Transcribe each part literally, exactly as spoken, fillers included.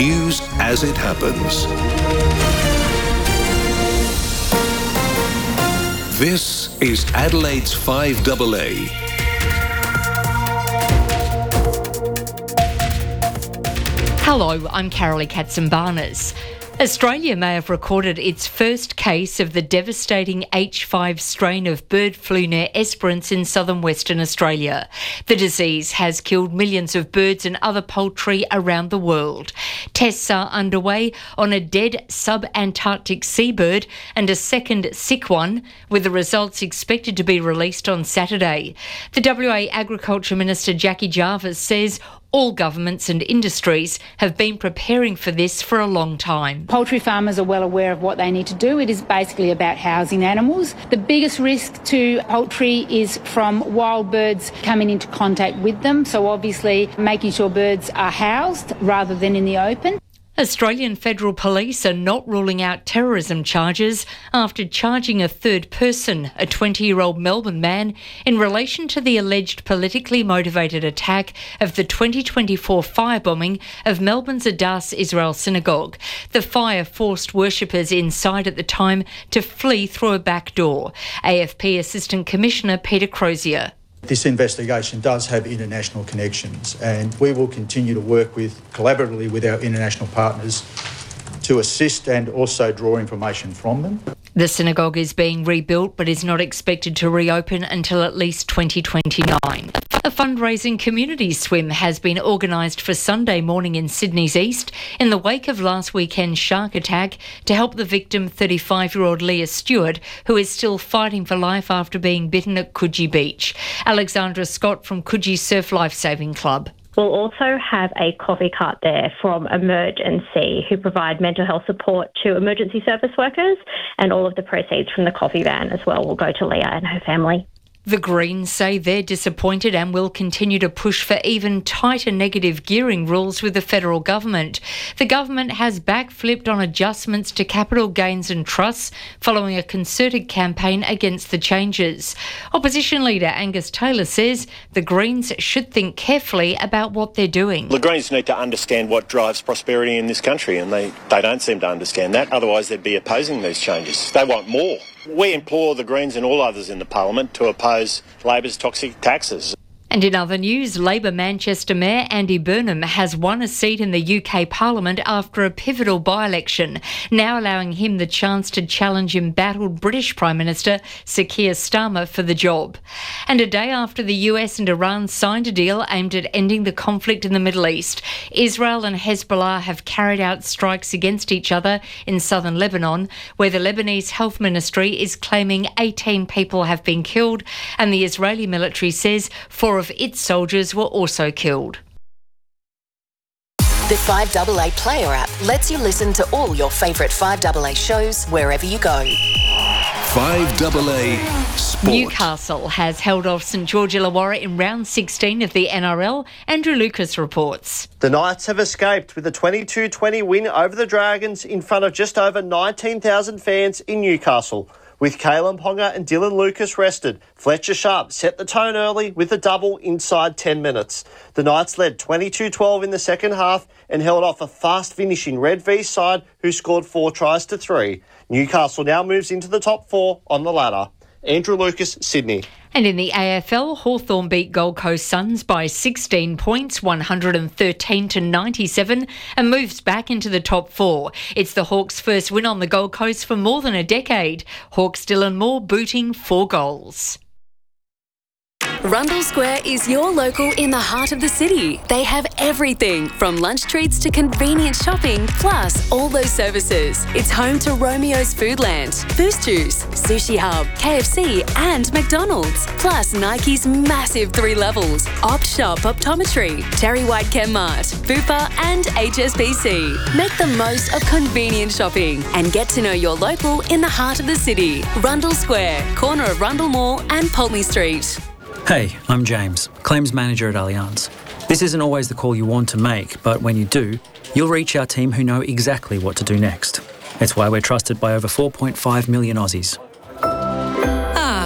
News as it happens. This is Adelaide's five A A. Hello, I'm Carolee Katsimbarnas. Australia may have recorded its first case of the devastating H five strain of bird flu near Esperance in southern Western Australia. The disease has killed millions of birds and other poultry around the world. Tests are underway on a dead sub-Antarctic seabird and a second sick one, with the results expected to be released on Saturday. The W A Agriculture Minister Jackie Jarvis says all governments and industries have been preparing for this for a long time. Poultry farmers are well aware of what they need to do. It is basically about housing animals. The biggest risk to poultry is from wild birds coming into contact with them, so obviously making sure birds are housed rather than in the open. Australian Federal Police are not ruling out terrorism charges after charging a third person, a twenty-year-old Melbourne man, in relation to the alleged politically motivated attack of the twenty twenty-four firebombing of Melbourne's Adass Israel Synagogue. The fire forced worshippers inside at the time to flee through a back door. A F P Assistant Commissioner Peter Crozier. This investigation does have international connections, and we will continue to work with collaboratively with our international partners to assist and also draw information from them. The synagogue is being rebuilt but is not expected to reopen until at least twenty twenty-nine. A fundraising community swim has been organised for Sunday morning in Sydney's East in the wake of last weekend's shark attack to help the victim, thirty-five-year-old Leah Stewart, who is still fighting for life after being bitten at Coogee Beach. Alexandra Scott from Coogee Surf Lifesaving Club. We'll also have a coffee cart there from Emerge and See, who provide mental health support to emergency service workers, and all of the proceeds from the coffee van as well will go to Leah and her family. The Greens say they're disappointed and will continue to push for even tighter negative gearing rules with the federal government. The government has backflipped on adjustments to capital gains and trusts following a concerted campaign against the changes. Opposition leader Angus Taylor says the Greens should think carefully about what they're doing. The Greens need to understand what drives prosperity in this country, and they, they don't seem to understand that. Otherwise, they'd be opposing these changes. They want more. We implore the Greens and all others in the Parliament to oppose Labor's toxic taxes. And in other news, Labor Manchester Mayor Andy Burnham has won a seat in the U K Parliament after a pivotal by-election, now allowing him the chance to challenge embattled British Prime Minister Sir Keir Starmer for the job. And a day after the U S and Iran signed a deal aimed at ending the conflict in the Middle East, Israel and Hezbollah have carried out strikes against each other in southern Lebanon, where the Lebanese Health Ministry is claiming eighteen people have been killed, and the Israeli military says four of its soldiers were also killed. The five A A Player app lets you listen to all your favourite five A A shows wherever you go. five A A Sport. Newcastle has held off St George Illawarra in round sixteen of the N R L. Andrew Lucas reports. The Knights have escaped with a twenty-two twenty win over the Dragons in front of just over nineteen thousand fans in Newcastle. With Kalen Ponga and Dylan Lucas rested, Fletcher Sharp set the tone early with a double inside ten minutes. The Knights led twenty-two twelve in the second half and held off a fast-finishing Red V side who scored four tries to three. Newcastle now moves into the top four on the ladder. Andrew Lucas, Sydney. And in the A F L, Hawthorn beat Gold Coast Suns by sixteen points, one hundred thirteen to ninety-seven, and moves back into the top four. It's the Hawks' first win on the Gold Coast for more than a decade. Hawks Dylan Moore booting four goals. Rundle Square is your local in the heart of the city. They have everything from lunch treats to convenient shopping, plus all those services. It's home to Romeo's Foodland, Boost Juice, Sushi Hub, K F C and McDonald's. Plus Nike's massive three levels, Opt Shop Optometry, Terry White Chemmart, Bupa and H S B C. Make the most of convenient shopping and get to know your local in the heart of the city. Rundle Square, corner of Rundle Mall and Pulteney Street. Hey, I'm James, Claims Manager at Allianz. This isn't always the call you want to make, but when you do, you'll reach our team who know exactly what to do next. It's why we're trusted by over four point five million Aussies. Ah,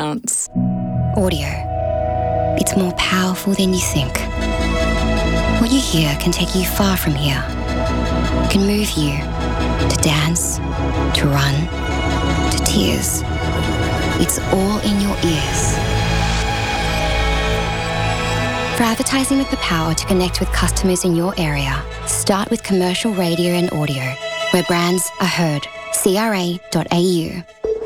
Allianz. Audio. It's more powerful than you think. What you hear can take you far from here. Can move you to dance, to run, to tears. It's all in your ears. For advertising with the power to connect with customers in your area, start with commercial radio and audio, where brands are heard. C R A dot A U.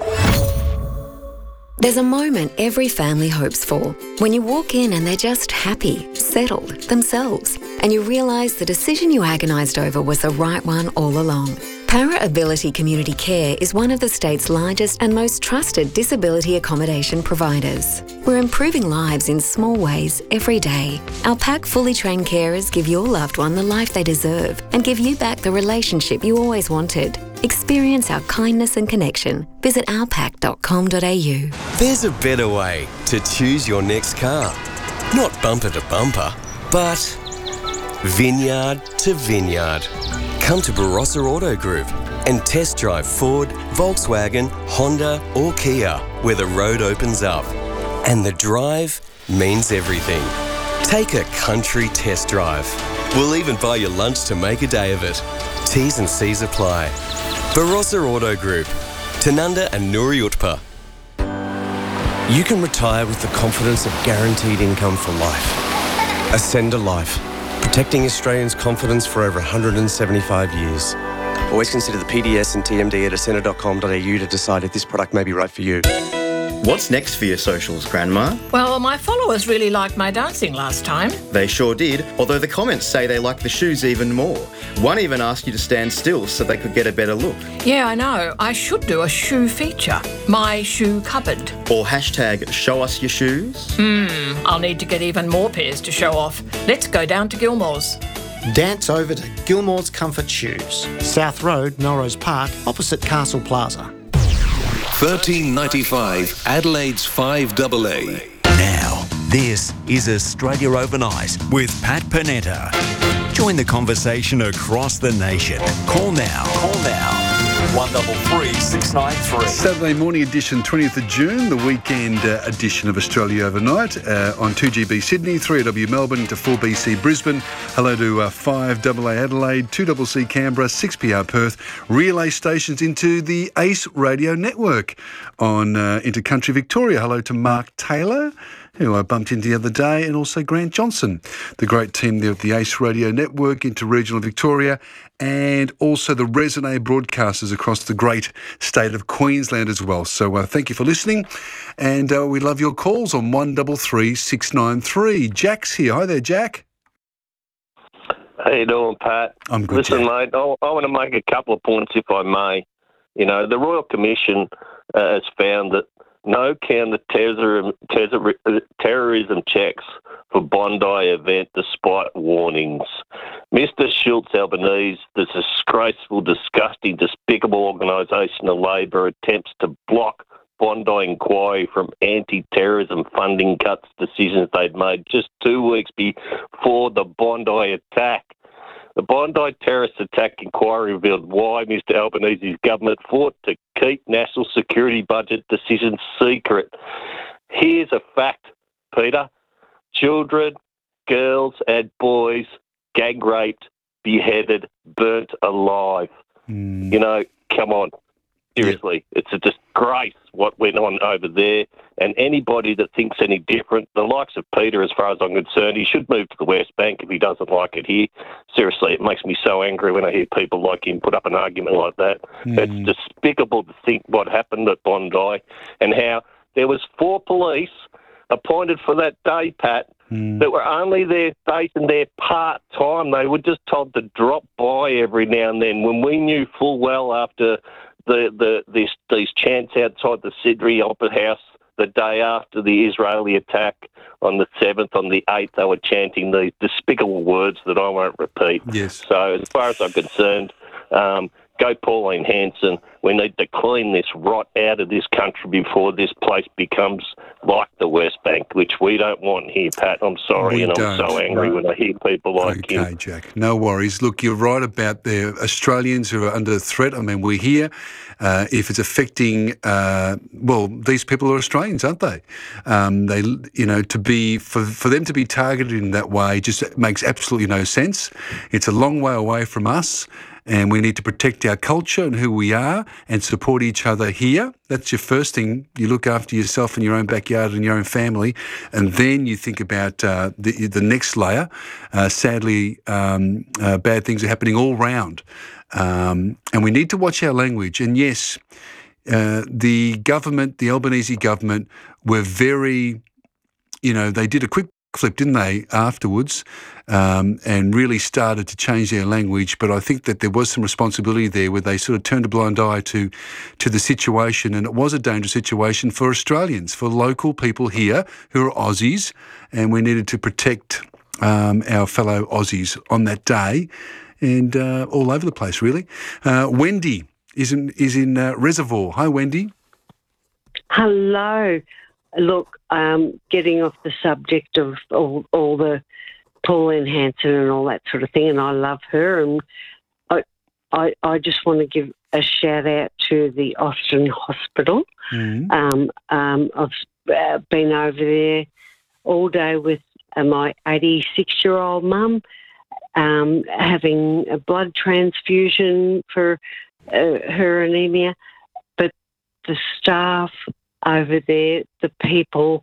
There's a moment every family hopes for. When you walk in and they're just happy, settled, themselves, and you realise the decision you agonised over was the right one all along. Para Ability Community Care is one of the state's largest and most trusted disability accommodation providers. We're improving lives in small ways every day. Our PAC fully trained carers give your loved one the life they deserve and give you back the relationship you always wanted. Experience our kindness and connection. Visit alpac dot com dot a u. There's a better way to choose your next car. Not bumper to bumper, but vineyard to vineyard. Come to Barossa Auto Group and test drive Ford, Volkswagen, Honda or Kia, where the road opens up. And the drive means everything. Take a country test drive. We'll even buy you lunch to make a day of it. T's and C's apply. Barossa Auto Group, Tanunda and Nuri Utpa. You can retire with the confidence of guaranteed income for life. Ascender Life, protecting Australians' confidence for over one hundred seventy-five years. Always consider the P D S and T M D at ascender dot com dot a u to decide if this product may be right for you. What's next for your socials, Grandma? Well, my followers really liked my dancing last time. They sure did, although the comments say they like the shoes even more. One even asked you to stand still so they could get a better look. Yeah, I know. I should do a shoe feature. My shoe cupboard. Or hashtag show us your shoes. Hmm, I'll need to get even more pairs to show off. Let's go down to Gilmore's. Dance over to Gilmore's Comfort Shoes. South Road, Norrose Park, opposite Castle Plaza. thirteen ninety-five Adelaide's five A A. Now, this is Australia Overnight with Pat Panetta. Join the conversation across the nation. Call now. Call now. one double three six nine three. Saturday morning edition, twentieth of June, the weekend uh, edition of Australia Overnight uh, on two G B Sydney, three A W Melbourne to four B C Brisbane. Hello to uh, five A A Adelaide, two C C Canberra, six P R Perth. Relay stations into the Ace Radio Network on uh, into Country Victoria. Hello to Mark Taylor, who I bumped into the other day, and also Grant Johnson, the great team there at the Ace Radio Network into regional Victoria, and also the Resonate broadcasters across the great state of Queensland as well. So uh, thank you for listening, and uh, we love your calls on one double three six nine three. Jack's here. Hi there, Jack. How you doing, Pat? I'm good, Listen, Jack. mate, I, I want to make a couple of points, if I may. You know, the Royal Commission uh, has found that no counter-terrorism terrorism checks for Bondi event despite warnings. Mister Schultz Albanese, this disgraceful, disgusting, despicable organisation of Labor attempts to block Bondi inquiry from anti-terrorism funding cuts decisions they'd made just two weeks before the Bondi attack. The Bondi terrorist attack inquiry revealed why Mister Albanese's government fought to keep national security budget decisions secret. Here's a fact, Peter. Children, girls and boys gang raped, beheaded, burnt alive. Mm. You know, come on. Seriously, yeah. It's a disgrace what went on over there. And anybody that thinks any different, the likes of Peter, as far as I'm concerned, he should move to the West Bank if he doesn't like it here. Seriously, it makes me so angry when I hear people like him put up an argument like that. Mm. It's despicable to think what happened at Bondi and how there was four police appointed for that day, Pat, mm. that were only there stationed there part-time. They were just told to drop by every now and then when we knew full well after the, the this, these chants outside the Sidri Opera House the day after the Israeli attack on the seventh, on the eighth, they were chanting these despicable words that I won't repeat. Yes. So as far as I'm concerned, um, go Pauline Hanson. We need to clean this rot out of this country before this place becomes like the West Bank, which we don't want here, Pat. I'm sorry, We and don't. I'm so angry No. when I hear people like Okay, him. Jack. No worries. Look, you're right about the Australians who are under threat. I mean, we're here. Uh, if it's affecting, uh, well, these people are Australians, aren't they? Um, they, you know, to be for for them to be targeted in that way just makes absolutely no sense. It's a long way away from us, and we need to protect our culture and who we are and support each other here. That's your first thing. You look after yourself in your own backyard and your own family, and then you think about uh, the the next layer. Uh, sadly, um, uh, bad things are happening all round. Um, and we need to watch our language. And yes, uh, the government, the Albanese government, were very, you know, they did a quick flip, didn't they, afterwards, um, and really started to change their language. But I think that there was some responsibility there where they sort of turned a blind eye to, to the situation. And it was a dangerous situation for Australians, for local people here who are Aussies, and we needed to protect um, our fellow Aussies on that day. And uh, all over the place, really. Uh, Wendy is in is in uh, Reservoir. Hi, Wendy. Hello. Look, um, getting off the subject of all, all the Pauline Hanson and all that sort of thing, and I love her, and I, I, I just want to give a shout out to the Austin Hospital. Mm-hmm. Um, um, I've uh, been over there all day with uh, my eighty-six-year-old mum. Um, having a blood transfusion for uh, her anemia, but the staff over there, the people,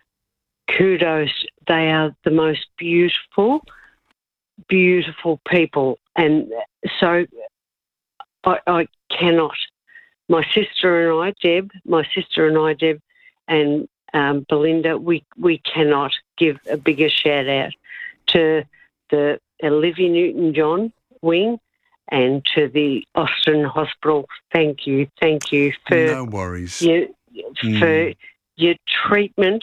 kudos, they are the most beautiful, beautiful people. And so I, I cannot, my sister and I, Deb, my sister and I, Deb, and um, Belinda, we, we cannot give a bigger shout out to the Olivia Newton-John wing and to the Austin Hospital. Thank you, thank you for no worries your, for Mm. your treatment.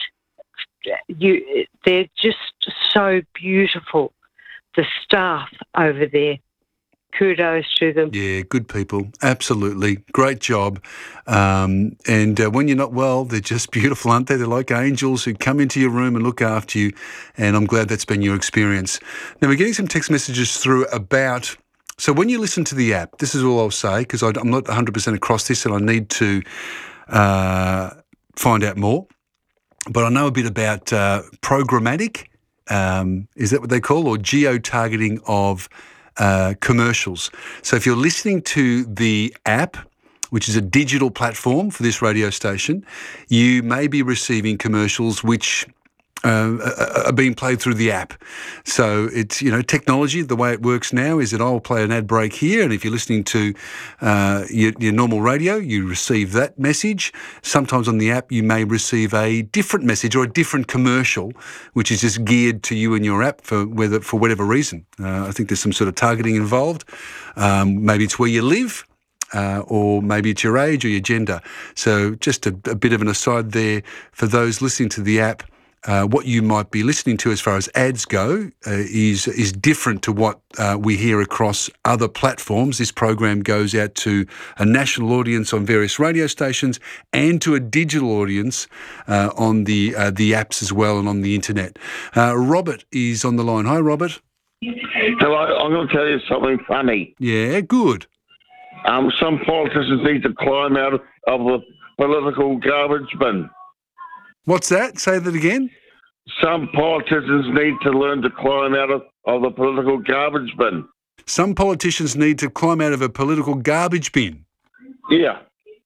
You, they're just so beautiful. The staff over there. Kudos to them. Yeah, good people. Absolutely. Great job. Um, and uh, when you're not well, they're just beautiful, aren't they? They're like angels who come into your room and look after you. And I'm glad that's been your experience. Now, we're getting some text messages through about... So when you listen to the app, this is all I'll say, because I'm not one hundred percent across this and I need to uh, find out more. But I know a bit about uh, programmatic, um, is that what they call, or geo-targeting of uh, commercials. So if you're listening to the app, which is a digital platform for this radio station, you may be receiving commercials which uh, are being played through the app. So it's, you know, technology, the way it works now is that I'll play an ad break here, and if you're listening to uh, your, your normal radio, you receive that message. Sometimes on the app you may receive a different message or a different commercial, which is just geared to you and your app for whether for whatever reason. Uh, I think there's some sort of targeting involved. Um, maybe it's where you live. Uh, or maybe it's your age or your gender. So just a, a bit of an aside there for those listening to the app. Uh, what you might be listening to as far as ads go uh, is is different to what uh, we hear across other platforms. This program goes out to a national audience on various radio stations and to a digital audience uh, on the uh, the apps as well and on the internet. Uh, Robert is on the line. Hi, Robert. Hello, I'm going to tell you something funny. Yeah, good. Um, some politicians need to climb out of the political garbage bin. What's that? Say that again. Some politicians need to learn to climb out of, of the political garbage bin. Some politicians need to climb out of a political garbage bin. Yeah.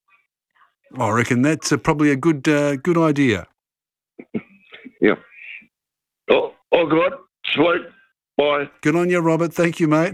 I reckon that's uh, probably a good uh, good idea. Yeah. Oh, oh, God. Sleep. Bye. Good on you, Robert. Thank you, mate.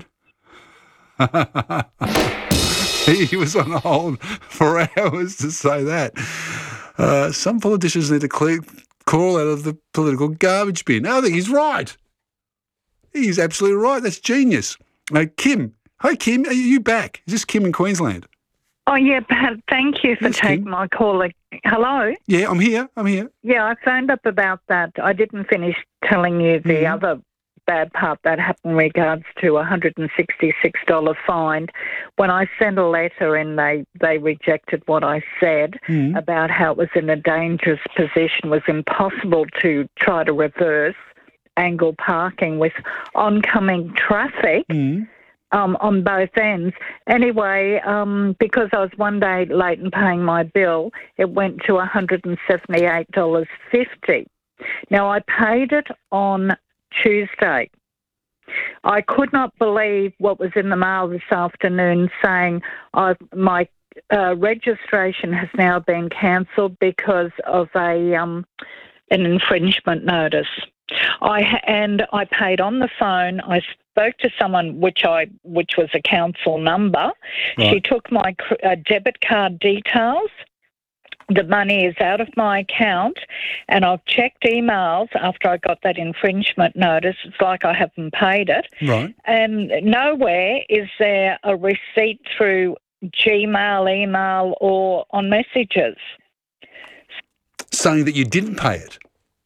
He was on hold for hours to say that. Uh, some politicians need to clear, crawl out of the political garbage bin. I think he's right. He's absolutely right. That's genius. Uh, Kim. Hi, Kim. Are you back? Is this Kim in Queensland? Oh, yeah, Pat, thank you for Yes, taking Kim. my call. Hello? Yeah, I'm here. I'm here. Yeah, I phoned up about that. I didn't finish telling you the Mhm. other bad part that happened in regards to a one hundred sixty-six dollars fine. When I sent a letter in, they, they rejected what I said Mm. about how it was in a dangerous position, it was impossible to try to reverse angle parking with oncoming traffic. Mm. Um, on both ends. Anyway, um, because I was one day late in paying my bill, it went to one hundred seventy-eight dollars fifty. Now, I paid it on Tuesday. I could not believe what was in the mail this afternoon saying I've, my uh, registration has now been cancelled because of a um, an infringement notice. I and I paid on the phone. I spoke to someone, which I which was a council number. Right. She took my cr- uh, debit card details. The money is out of my account, and I've checked emails after I got that infringement notice. It's like I haven't paid it. Right. And nowhere is there a receipt through Gmail, email, or on messages. Saying that you didn't pay it.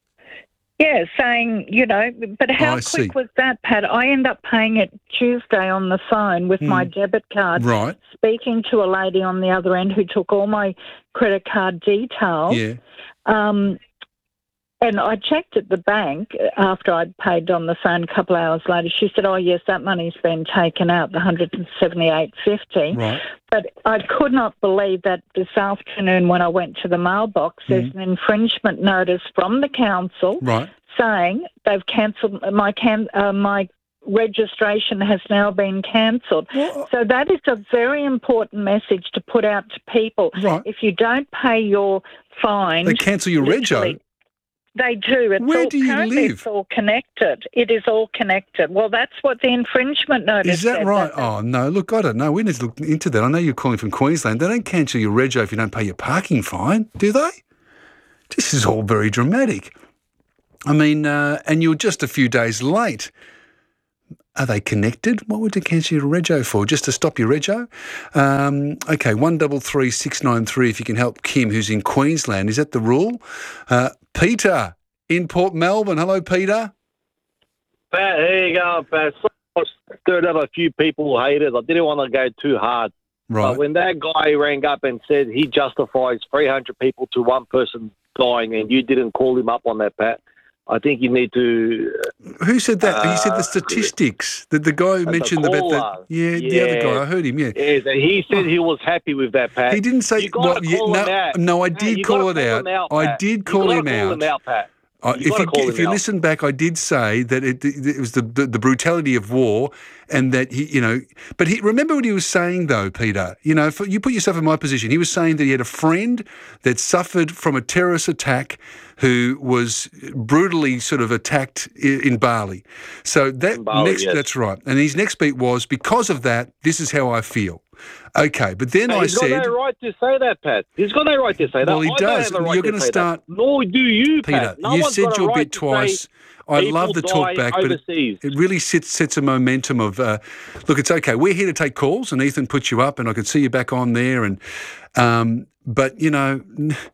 Yeah, saying, you know, but how I see. quick was that, Pat? I end up paying it Tuesday on the phone with my Mm. debit card. Right. Speaking to a lady on the other end who took all my credit card details. Yeah. Um, and I checked at the bank after I'd paid on the phone a couple of hours later. She said, oh, yes, that money's been taken out, the one hundred seventy-eight dollars fifty. Right. But I could not believe that this afternoon when I went to the mailbox, there's Mm. an infringement notice from the council Right. saying they've cancelled my can, uh, my registration has now been cancelled. So that is a very important message to put out to people. Right. If you don't pay your fine, They cancel your rego. They do. It's Where all, do you apparently live? It's all connected. It is all connected. Well, that's what the infringement notice Is that said. right? Oh, no. Look, I don't know. We need to look into that. I know you're calling from Queensland. They don't cancel your rego if you don't pay your parking fine, do they? This is all very dramatic. I mean, uh, and you're just a few days late. Are they connected? What would they cancel your rego for? Just to stop your rego? Um, okay, one double three six nine three. If you can help Kim, who's in Queensland, is that the rule? Uh, Peter in Port Melbourne. Hello, Peter. Pat, here you go, Pat. So I stirred up a few people who hated. I didn't want to go too hard. Right. But when that guy rang up and said he justifies three hundred people to one person dying, and you didn't call him up on that, Pat, I think you need to. Uh, Who said that? he said uh, the statistics. The, the guy who the mentioned about caller. that. Yeah, the other Yeah. guy. I heard him, yeah. Yes, and he said he was happy with that, Pat. He didn't say. You gotta well, yeah, call no, him out. no, I Pat, did you call it gotta out. him out, I Pat. did You call gotta him call out. him out, Pat. Uh, You if gotta you call if him you out. listen back, I did say that it, it was the, the the brutality of war, and that he, you know. But he remember what he was saying though, Peter. You know, for, you put yourself in my position. He was saying that he had a friend that suffered from a terrorist attack, who was brutally sort of attacked in, in Bali. So that Bali, next, yes. that's right. And his next beat was, because of that, this is how I feel. Okay, but then Hey, I he's said. got no right to say that, Pat. He's got no right to say that. Well, he I does. Don't have a right You're to gonna say start- that. Nor do you, Peter, Pat. No you've one's said got a your right bit to twice. say I people love the talk die back, but it, overseas. it really sets sets a momentum of. Uh, look, it's okay. We're here to take calls, and Ethan puts you up, and I can see you back on there. And um, but you know.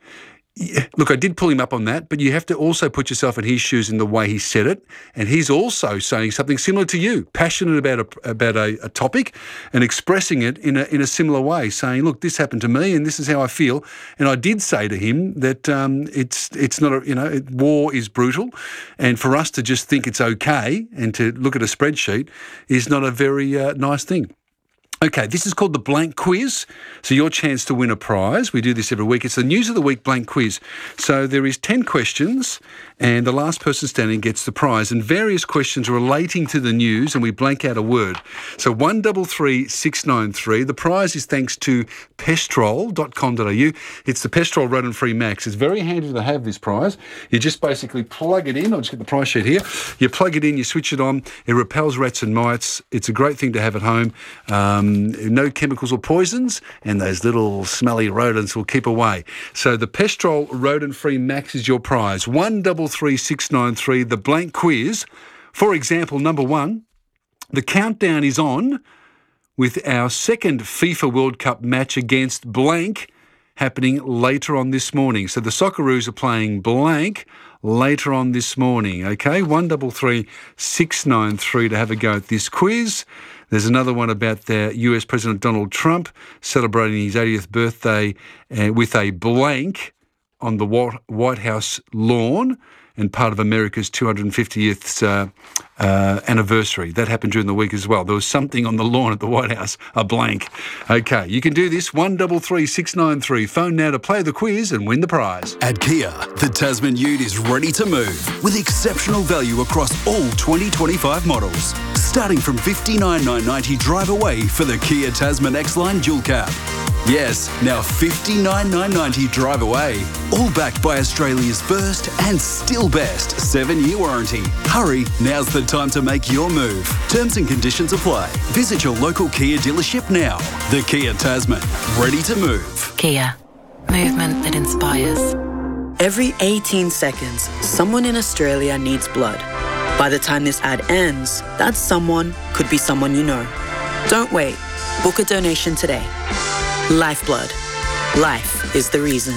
Yeah, look, I did pull him up on that, but you have to also put yourself in his shoes in the way he said it. And he's also saying something similar to you, passionate about a, about a, a topic and expressing it in a, in a similar way, saying, look, this happened to me and this is how I feel. And I did say to him that um, it's it's not, a, you know, it, war is brutal. And for us to just think it's okay and to look at a spreadsheet is not a very uh, nice thing. Okay, this is called the Blank Quiz. So your chance to win a prize. We do this every week. It's the News of the Week Blank Quiz. So there is ten questions and the last person standing gets the prize, and various questions relating to the news, and we blank out a word. So one double three six nine three. The prize is thanks to pestrol dot com dot a u. It's the Pestrol Rodent Free Max. It's very handy to have this prize. You just basically plug it in. I'll just get the prize sheet here. You plug it in, you switch it on. It repels rats and mites. It's a great thing to have at home. Um, no chemicals or poisons, and those little smelly rodents will keep away. So the Pestrol Rodent Free Max is your prize. one double three six nine three, the Blank Quiz. For example, number one, the countdown is on with our second FIFA World Cup match against blank. happening later on this morning. So the Socceroos are playing blank later on this morning, okay? one double three six nine three to have a go at this quiz. There's another one about the U S President Donald Trump celebrating his eightieth birthday uh, with a blank on the White House lawn and part of America's two hundred fiftieth uh, uh, anniversary. That happened during the week as well. There was something on the lawn at the White House, a blank. Okay, you can do this, one double three six nine three. Phone now to play the quiz and win the prize. At Kia, the Tasman Ute is ready to move with exceptional value across all twenty twenty-five models. Starting from fifty-nine thousand nine hundred ninety dollars drive away for the Kia Tasman X-Line Dual Cab. Yes, now fifty-nine thousand nine hundred ninety dollars drive away. All backed by Australia's first and still best seven-year warranty. Hurry, now's the time to make your move. Terms and conditions apply. Visit your local Kia dealership now. The Kia Tasman, ready to move. Kia, movement that inspires. Every eighteen seconds, someone in Australia needs blood. By the time this ad ends, that someone could be someone you know. Don't wait. Book a donation today. Lifeblood. Life is the reason.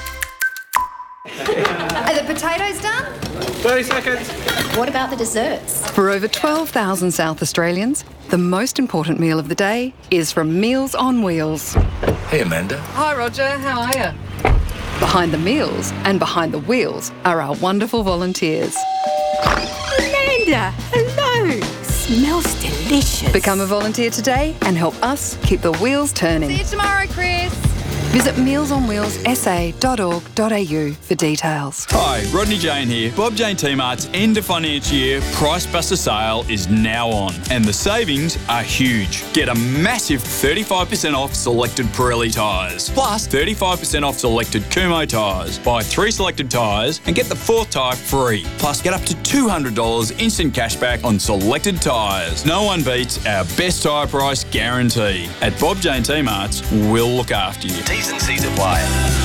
Are the potatoes done? thirty seconds. What about the desserts? For over twelve thousand South Australians, the most important meal of the day is from Meals on Wheels. Hey, Amanda. Hi, Roger. How are you? Behind the meals and behind the wheels are our wonderful volunteers. Amanda, hello. Smells delicious. Become a volunteer today and help us keep the wheels turning. See you tomorrow, Chris. Visit meals on wheels s a dot org dot a u for details. Hi, Rodney Jane here. Bob Jane T-Mart's end of financial year Price Buster sale is now on and the savings are huge. Get a massive thirty-five percent off selected Pirelli tyres, plus thirty-five percent off selected Kumho tyres. Buy three selected tyres and get the fourth tyre free. Plus get up to two hundred dollars instant cashback on selected tyres. No one beats our best tyre price guarantee. At Bob Jane T-Mart's, we'll look after you. T's and C's apply.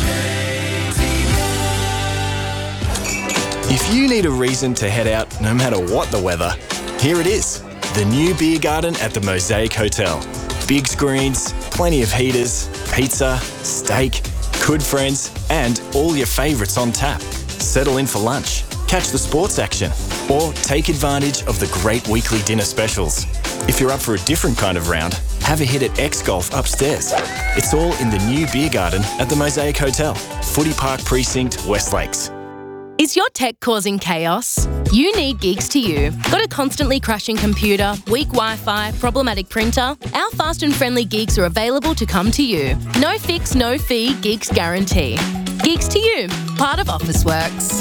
If you need a reason to head out no matter what the weather, here it is. The new beer garden at the Mosaic Hotel. Big screens, plenty of heaters, pizza, steak, good friends, and all your favourites on tap. Settle in for lunch, catch the sports action, or take advantage of the great weekly dinner specials. If you're up for a different kind of round, have a hit at X Golf upstairs. It's all in the new beer garden at the Mosaic Hotel, Footy Park Precinct, West Lakes. Is your tech causing chaos? You need Gigs to You. Got a constantly crashing computer, weak Wi-Fi, problematic printer? Our fast and friendly gigs are available to come to you. No fix, no fee, Gigs guarantee. Gigs to You, part of Officeworks.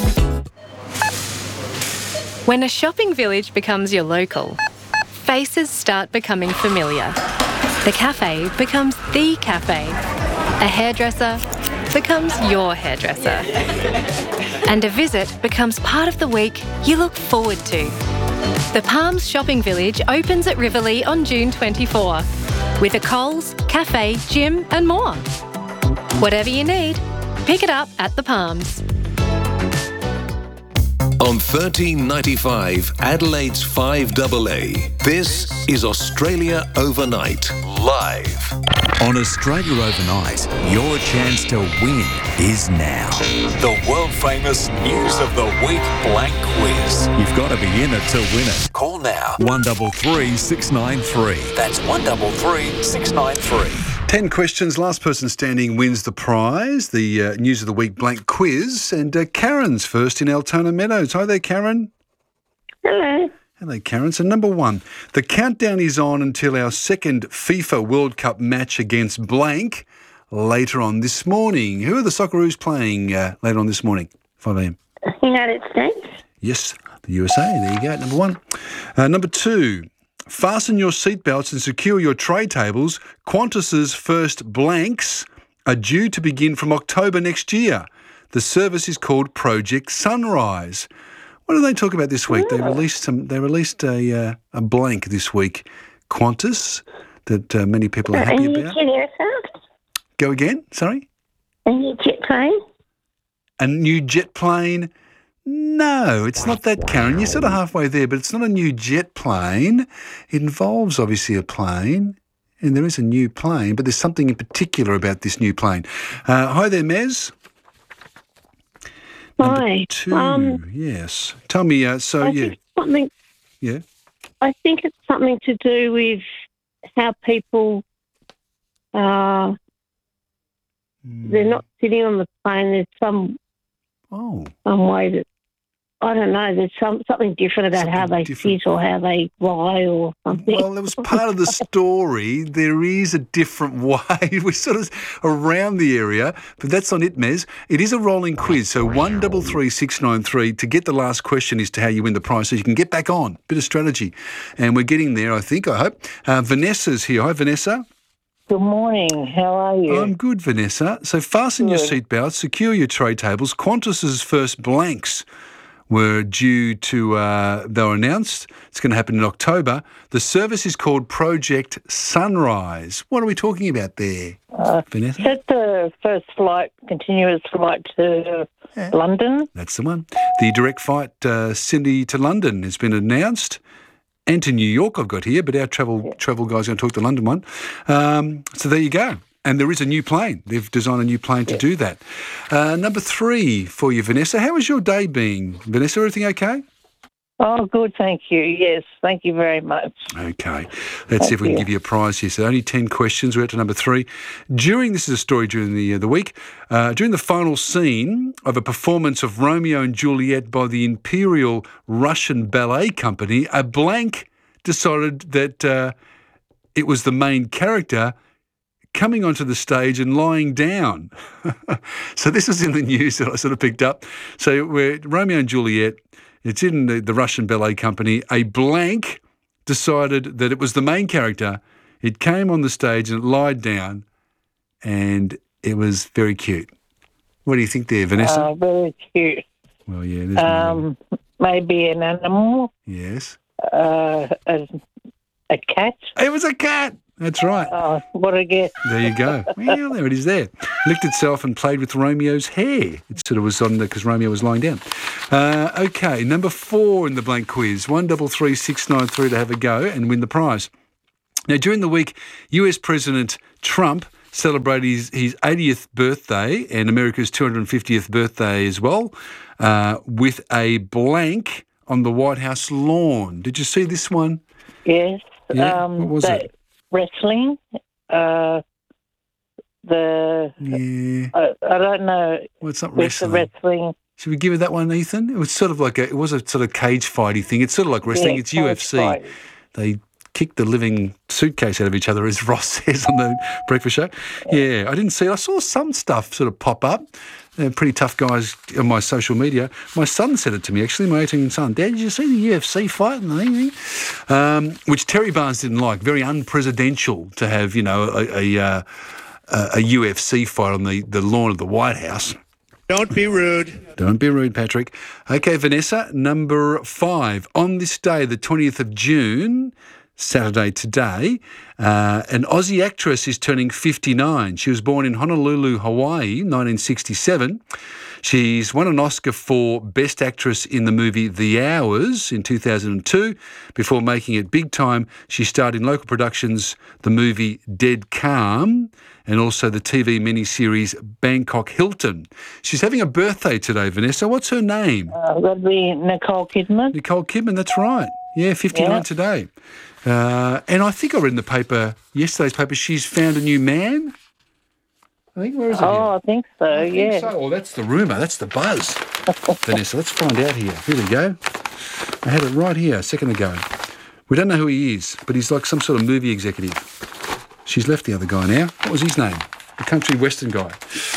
When a shopping village becomes your local, faces start becoming familiar. The cafe becomes the cafe. A hairdresser becomes your hairdresser. And a visit becomes part of the week you look forward to. The Palms Shopping Village opens at Riverlea on June twenty-fourth with a Coles, cafe, gym and more. Whatever you need, pick it up at the Palms. On thirteen ninety-five, Adelaide's five double A, this is Australia Overnight, live. On Australia Overnight, your chance to win is now. The world-famous News of the Week Blank Quiz. You've got to be in it to win it. Call now. one double three six nine three. That's one double three six nine three. Ten questions. Last person standing wins the prize, the uh, News of the Week Blank Quiz. And uh, Karen's first in Altona Meadows. Hi there, Karen. Hello. Hello, Karen. So number one, the countdown is on until our second FIFA World Cup match against blank later on this morning. Who are the Socceroos playing uh, later on this morning, five a.m.? United States. Yes, the U S A. There you go, number one. Uh, number two, fasten your seatbelts and secure your tray tables. Qantas's first blanks are due to begin from October next year. The service is called Project Sunrise. What do they talk about this week? They released some. They released a uh, a blank this week. Qantas, that uh, many people are happy a new about. jet aircraft? Go again. Sorry. A new jet plane? A new jet plane? No, it's not that, Karen. You're sort of halfway there, but it's not a new jet plane. It involves obviously a plane. And there is a new plane, but there's something in particular about this new plane. Uh, hi there, Mez. Number Hi. two, Um, yes. Tell me, uh, so, I yeah. think something. Yeah. I think it's something to do with how people uh, they're not sitting on the plane. There's some oh some way that I don't know. There's some something different about how they sit or how they lie or something. Well, that was part of the story. There is a different way. We're sort of around the area, but that's on it, Mez. It is a rolling quiz, so one double three six nine three. To get the last question is to how you win the prize, so you can get back on. Bit of strategy, and we're getting there. I think. I hope. Uh, Vanessa's here. Hi, Vanessa. Good morning. How are you? I'm good, Vanessa. So fasten your seatbelts, secure your tray tables. Qantas's first blanks were due to, uh, they were announced. It's going to happen in October. The service is called Project Sunrise. What are we talking about there, Uh, Vanessa? is that the first flight, continuous flight to London? That's the one. The direct flight uh, Sydney to London has been announced, and to New York I've got here, but our travel travel guy's going to talk the London one. Um, so there you go. And there is a new plane. They've designed a new plane to do that. Uh, number three for you, Vanessa. How has your day been? Vanessa, everything okay? Oh, good, thank you. Yes, thank you very much. Okay. Let's see if we can give you a prize here. So only ten questions. We're up to number three. During, this is a story during the uh, the week, uh, during the final scene of a performance of Romeo and Juliet by the Imperial Russian Ballet Company, a blank decided that uh, it was the main character coming onto the stage and lying down. So this was in the news that I sort of picked up. So we're Romeo and Juliet, it's in the, the Russian Ballet Company, a blank decided that it was the main character. It came on the stage and it lied down, and it was very cute. What do you think there, Vanessa? Uh, very cute. Well, yeah, it is. Um, maybe an animal. Yes. Uh, a, a cat. It was a cat. That's right. Oh, what a guess. There you go. Well, there it is there. Licked itself and played with Romeo's hair. It sort of was on because Romeo was lying down. Uh, okay, number four in the blank quiz. One double three six nine three to have a go and win the prize. Now, during the week, U S President Trump celebrated his, his eightieth birthday and America's two hundred fiftieth birthday as well, uh, with a blank on the White House lawn. Did you see this one? Yes. Yeah? Um, what was that, it? Wrestling. Uh, the Yeah. I, I don't know. Well, it's not with wrestling. The wrestling. Should we give it that one, Ethan? It was sort of like a, it was a sort of cage fighty thing. It's sort of like wrestling. Yeah, it's U F C. cage fighting. They kick the living suitcase out of each other, as Ross says on the breakfast show. Yeah, I didn't see it. I saw some stuff sort of pop up. They're pretty tough guys on my social media. My son said it to me, actually, my eighteen son. Dad, did you see the U F C fight and the thing? Um, which Terry Barnes didn't like. Very unpresidential to have, you know, a, a, uh, a U F C fight on the, the lawn of the White House. Don't be rude. Don't be rude, Patrick. Okay, Vanessa, number five. On this day, the twentieth of June, Saturday today, uh, an Aussie actress is turning fifty-nine. She was born in Honolulu, Hawaii, nineteen sixty-seven. She's won an Oscar for Best Actress in the movie The Hours in two thousand two. Before making it big time, she starred in local productions, the movie Dead Calm, and also the T V miniseries Bangkok Hilton. She's having a birthday today, Vanessa. What's her name? Uh, that'd be Nicole Kidman. Nicole Kidman, that's right. Yeah, fifty-nine Yeah. today. Uh, and I think I read in the paper, yesterday's paper, she's found a new man. I think, where is it? Oh, here? I think so, I think yeah. so. Well, that's the rumour. That's the buzz. Vanessa, let's find out here. Here we go. I had it right here a second ago. We don't know who he is, but he's like some sort of movie executive. She's left the other guy now. What was his name? The country western guy.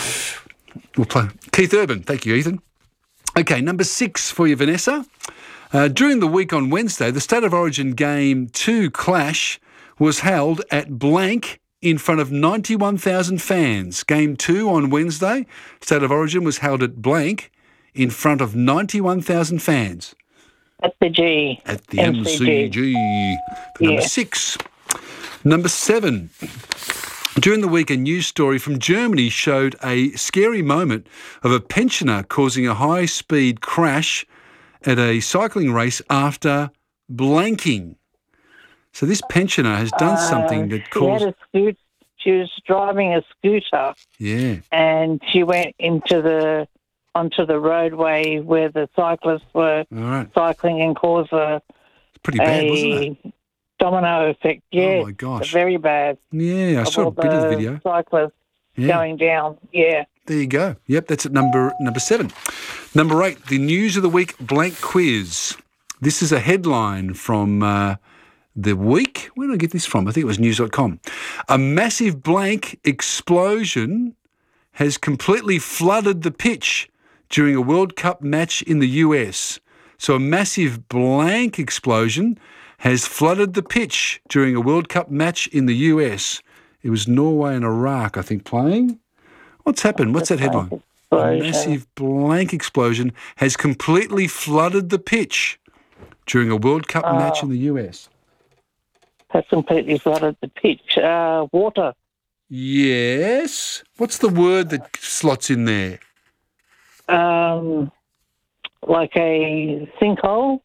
We'll play. Keith Urban. Thank you, Ethan. Okay, number six for you, Vanessa. Uh, during the week on Wednesday, the State of Origin Game two Clash was held at blank in front of ninety-one thousand fans. Game two on Wednesday, State of Origin was held at blank in front of ninety-one thousand fans. At the G. At the M C G. For number Yeah. six. Number seven. During the week, a news story from Germany showed a scary moment of a pensioner causing a high-speed crash at a cycling race after blanking. So this pensioner has done something that she caused... Had a scoot, she was driving a scooter Yeah. and she went into the onto the roadway where the cyclists were All right. cycling and caused a, pretty bad, a wasn't it? domino effect. Yeah, Oh, my gosh. very bad. Yeah, I of saw a all bit of the the video. Cyclists Yeah. going down. Yeah. There you go. Yep, that's at number number seven. Number eight, the News of the Week blank quiz. This is a headline from uh, The Week. Where did I get this from? I think it was news dot com. A massive blank explosion has completely flooded the pitch during a World Cup match in the U S. So a massive blank explosion has flooded the pitch during a World Cup match in the U S. It was Norway and Iraq, I think, playing. What's happened? What's that headline? A massive blank explosion has completely flooded the pitch during a World Cup Oh. match in the U S. Has completely flooded the pitch. Uh, water. Yes. What's the word that slots in there? Um, like a sinkhole.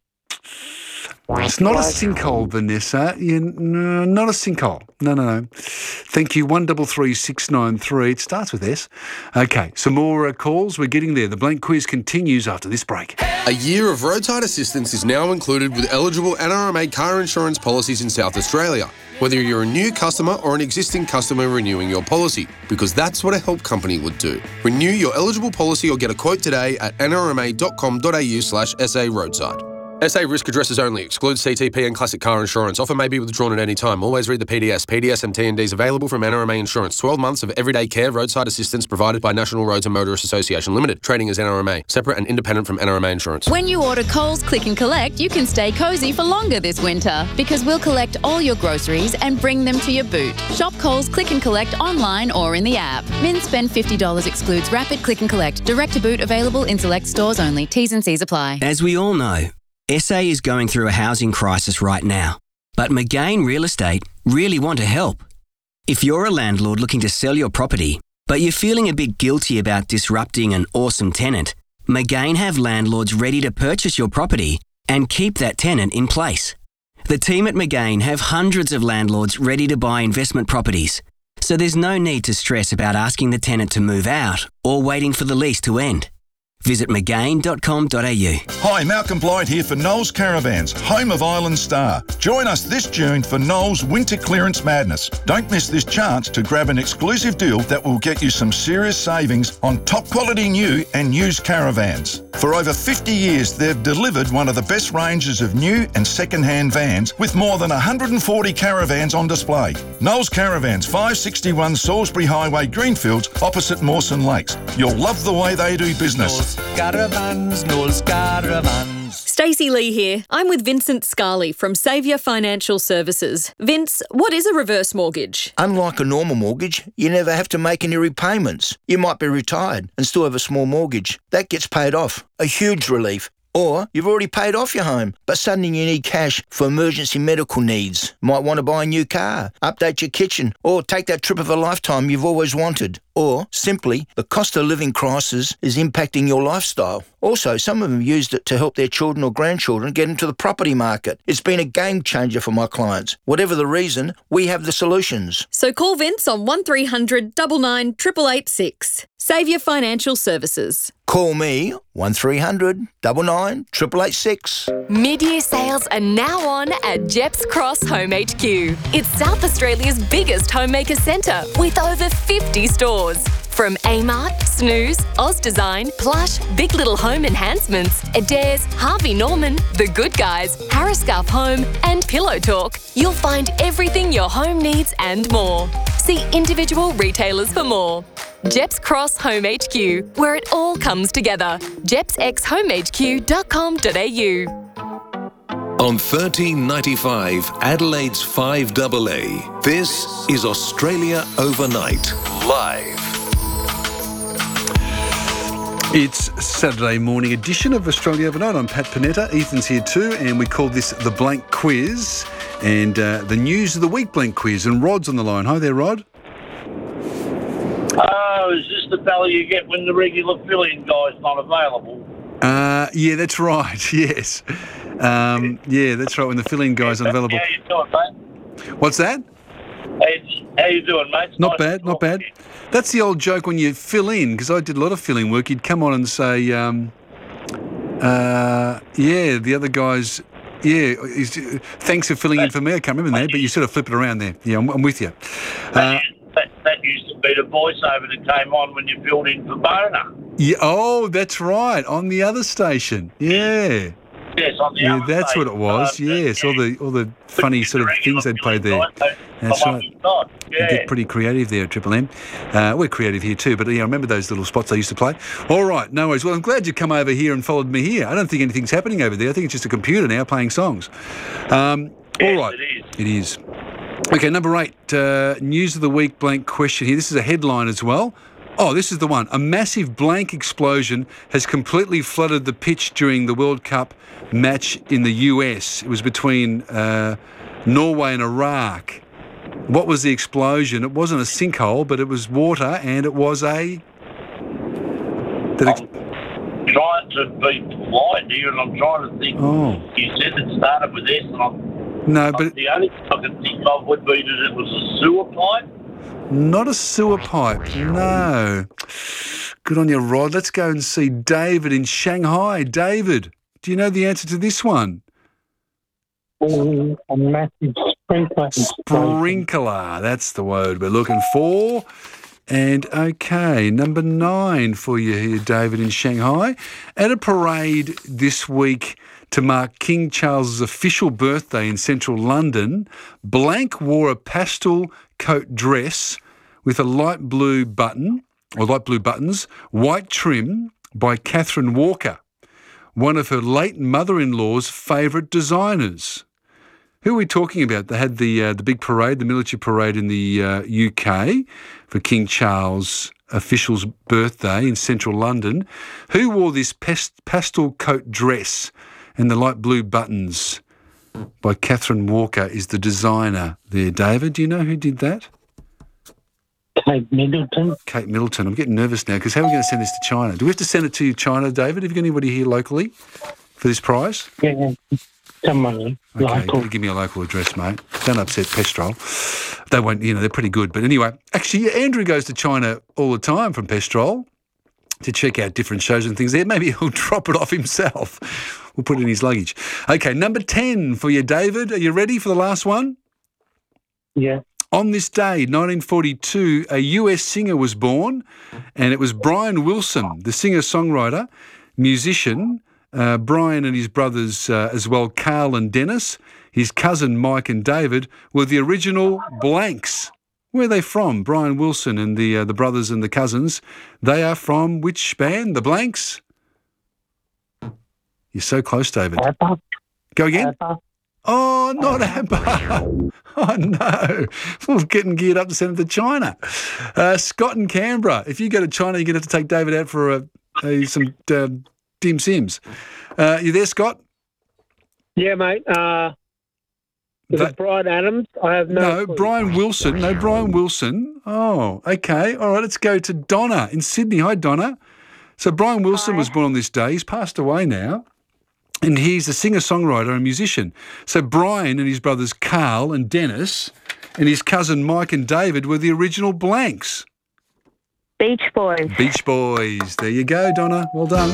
It's not a sinkhole, Vanessa. You, no, not a sinkhole. No, no, no. Thank you. One double three six nine three. It starts with S. Okay, some more uh, calls. We're getting there. The blank quiz continues after this break. A year of roadside assistance is now included with eligible N R M A car insurance policies in South Australia, whether you're a new customer or an existing customer renewing your policy, because that's what a help company would do. Renew your eligible policy or get a quote today at n r m a dot com dot a u slash s a roadside. S A risk addresses only. Excludes C T P and classic car insurance. Offer may be withdrawn at any time. Always read the P D S. P D S and T N Ds available from N R M A Insurance. twelve months of everyday care roadside assistance provided by National Roads and Motorists Association Limited. Trading as N R M A. Separate and independent from N R M A Insurance. When you order Coles Click and Collect, you can stay cosy for longer this winter because we'll collect all your groceries and bring them to your boot. Shop Coles Click and Collect online or in the app. Min spend fifty dollars excludes rapid click and collect. Direct to boot available in select stores only. T's and C's apply. As we all know, S A is going through a housing crisis right now, but McGain Real Estate really want to help. If you're a landlord looking to sell your property, but you're feeling a bit guilty about disrupting an awesome tenant, McGain have landlords ready to purchase your property and keep that tenant in place. The team at McGain have hundreds of landlords ready to buy investment properties, so there's no need to stress about asking the tenant to move out or waiting for the lease to end. Visit mcgain dot com dot a u. Hi, Malcolm Blight here for Knowles Caravans, home of Island Star. Join us this June for Knowles Winter Clearance Madness. Don't miss this chance to grab an exclusive deal that will get you some serious savings on top quality new and used caravans. For over fifty years, they've delivered one of the best ranges of new and second-hand vans with more than one hundred forty caravans on display. Knowles Caravans, five sixty-one Salisbury Highway, Greenfields, opposite Mawson Lakes. You'll love the way they do business. Caravans, Knowles Caravans. Stacey Lee here. I'm with Vincent Scarley from Saviour Financial Services. Vince, what is a reverse mortgage? Unlike a normal mortgage, you never have to make any repayments. You might be retired and still have a small mortgage. That gets paid off. A huge relief. Or you've already paid off your home, but suddenly you need cash for emergency medical needs. Might want to buy a new car, update your kitchen, or take that trip of a lifetime you've always wanted. Or, simply, the cost of living crisis is impacting your lifestyle. Also, some of them used it to help their children or grandchildren get into the property market. It's been a game changer for my clients. Whatever the reason, we have the solutions. So call Vince on one three hundred nine nine eight eight eight six. Saviour Financial Services. Call me, one three hundred nine nine eight eight eight six. Mid-year sales are now on at Jeps Cross Home H Q. It's South Australia's biggest homemaker centre with over fifty stores. From Amart, Snooze, Oz Design, Plush, Big Little Home Enhancements, Adairs, Harvey Norman, The Good Guys, Harriscarf Home and Pillow Talk, you'll find everything your home needs and more. See individual retailers for more. Jeps Cross Home H Q, where it all comes together. jeps x home h q dot com dot a u. On thirteen ninety-five, Adelaide's five A A, this is Australia Overnight, live. It's Saturday morning edition of Australia Overnight. I'm Pat Panetta. Ethan's here too, and we call this the Blank Quiz, and uh, the News of the Week Blank Quiz. And Rod's on the line. Hi there, Rod. Oh, is this the fella you get when the regular fill-in guy's not available? Uh, yeah, that's right. Yes. Um, yeah, that's right. When the fill-in guy's unavailable. How you doing, mate? What's that? Hey, how you doing, mate? It's Not nice bad, to not talk bad. to you. That's the old joke when you fill in, because I did a lot of fill-in work. You'd come on and say, um, uh, yeah, the other guy's, yeah, he's, thanks for filling in for me. I can't remember that, but you sort of flip it around there. Yeah, I'm, I'm with you. Uh, That, that used to be the voiceover that came on when you filled in for Boner. yeah, oh, that's right, on the other station. Yeah. Yes, on the Yeah, other that's what station. it was. Um, Yes, all the all the funny sort of things they'd played there. That's From what right. you've got. You Yeah. get pretty creative there at Triple M. Uh, we're creative here too, but yeah, I remember those little spots I used to play. All right, no worries. Well, I'm glad you come over here and followed me here. I don't think anything's happening over there. I think it's just a computer now playing songs. Um, all right. It is. It is. Okay, number eight, uh, News of the Week blank question here. This is a headline as well. Oh, this is the one. A massive blank explosion has completely flooded the pitch during the World Cup match in the U S. It was between uh, Norway and Iraq. What was the explosion? It wasn't a sinkhole, but it was water, and it was a... Did it... I'm trying to be polite here, and I'm trying to think. Oh. You said it started with S, and I'm, No, but the only thing I can think of would be that it was a sewer pipe. not a sewer pipe. No. Good on you, Rod. Let's go and see David in Shanghai. David, do you know the answer to this one? Oh, a massive sprinkler. Sprinkler. That's the word we're looking for. And okay, number nine for you here, David, in Shanghai. At a parade this week to mark King Charles's official birthday in central London, Blank wore a pastel coat dress with a light blue button, or light blue buttons, white trim by Catherine Walker, one of her late mother-in-law's favourite designers. Who are we talking about? They had the uh, the big parade, the military parade in the uh, U K for King Charles' official's birthday in central London. Who wore this pest- pastel coat dress and the light blue buttons? By Catherine Walker is the designer there. David, do you know who did that? Kate Middleton. Kate Middleton. I'm getting nervous now because how are we going to send this to China? Do we have to send it to China, David? Have you got anybody here locally for this prize? Yeah, someone Okay, local. you give me a local address, mate. Don't upset Pestrol. They won't, you know, they're pretty good. But anyway, actually, Andrew goes to China all the time from Pestrol to check out different shows and things there. Maybe he'll drop it off himself. We'll put it in his luggage. Okay, number ten for you, David. Are you ready for the last one? Yeah. On this day, nineteen forty-two, a U S singer was born, and it was Brian Wilson, the singer-songwriter, musician. Uh, Brian and his brothers uh, as well, Carl and Dennis, his cousin Mike and David, were the original Blanks. Where are they from? Brian Wilson and the uh, the brothers and the cousins. They are from which band? The Blanks? You're so close, David. Abba. Go again? Abba. Oh, not ABBA. Oh, no. We're getting geared up to send them to China. Uh, Scott in Canberra. If you go to China, you're going to have to take David out for a, a, some uh, dim sims. Uh, you there, Scott? Yeah, mate. Uh, is That- it Brian Adams? I have no. No, clue. Brian Wilson. No, Brian Wilson. Oh, okay. All right, let's go to Donna in Sydney. Hi, Donna. So Brian Wilson was born on this day. He's passed away now. And he's a singer-songwriter and musician. So Brian and his brothers Carl and Dennis and his cousin Mike and David were the original Blanks. Beach Boys. Beach Boys. There you go, Donna. Well done.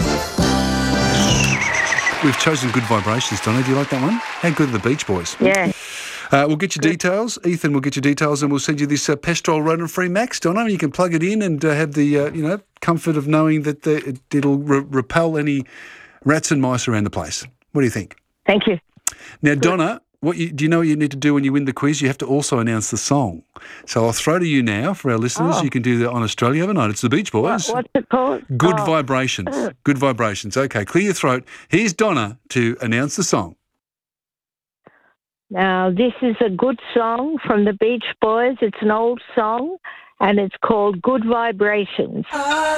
We've chosen Good Vibrations, Donna. Do you like that one? How good are the Beach Boys? Yeah. Uh, we'll get your details. Ethan will get your details and we'll send you this uh, Pestrol rodent-free Max, Donna. You can plug it in and uh, have the, uh, you know, comfort of knowing that the, it, it'll re- repel any rats and mice around the place. What do you think? Thank you. Now, Donna, what you, do you know what you need to do when you win the quiz? You have to also announce the song. So I'll throw to you now for our listeners. Oh. You can do that on Australia Overnight. It's the Beach Boys. What, what's it called? Good Oh. Vibrations. Good Vibrations. Okay, clear your throat. Here's Donna to announce the song. Now, this is a good song from the Beach Boys. It's an old song, and it's called Good Vibrations. I